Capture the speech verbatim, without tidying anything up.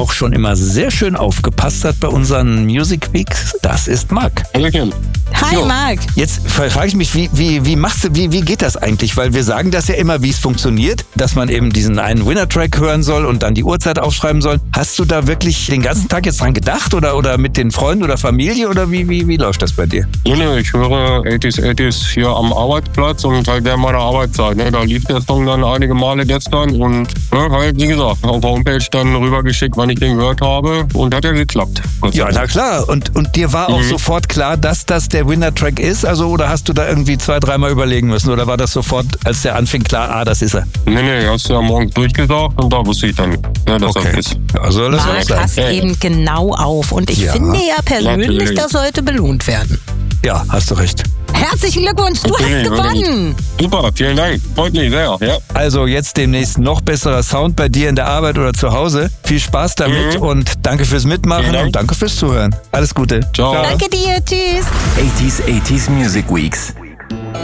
auch schon immer sehr schön aufgepasst hat bei unseren Music Weeks, das ist Marc. Hallöchen. Hi Jo. Marc. Jetzt frage ich mich, wie, wie, wie machst du, wie, wie geht das eigentlich? Weil wir sagen das ja immer, wie es funktioniert, dass man eben diesen einen Winner-Track hören soll und dann die Uhrzeit aufschreiben soll. Hast du da wirklich den ganzen Tag jetzt dran gedacht oder, oder mit den Freunden oder Familie oder wie, wie, wie läuft das bei dir? Nee, nee, ich höre achtziger achtziger hier am Arbeitsplatz und halt während meiner Arbeitszeit. Ne? Da lief der Song dann einige Male gestern und ne, halt, wie gesagt, auf der Homepage dann rübergeschickt, wann ich den gehört habe und hat ja geklappt. Ja, na klar. Und, und dir war auch Mhm. sofort klar, dass das der Winner-Track ist? Also, oder hast du da irgendwie zwei, dreimal überlegen müssen? Oder war das sofort, als der anfing, klar, ah, das ist er? Nee, nee, hast du ja morgens durchgesagt und da wusste ich dann, ja, dass Okay. das ist. Ja, soll das auch Marc sein? passt Ja, ja. eben genau auf. Und ich Ja. finde ja persönlich, Natürlich. das sollte belohnt werden. Ja, hast du recht. Herzlichen Glückwunsch, du Okay, hast gewonnen. Super, vielen Dank. Freut mich sehr. Ja. Also jetzt demnächst noch besserer Sound bei dir in der Arbeit oder zu Hause. Viel Spaß damit Mhm. und danke fürs Mitmachen Vielen Dank. und danke fürs Zuhören. Alles Gute. Ciao. Danke dir, tschüss. achtziger achtziger Music Weeks.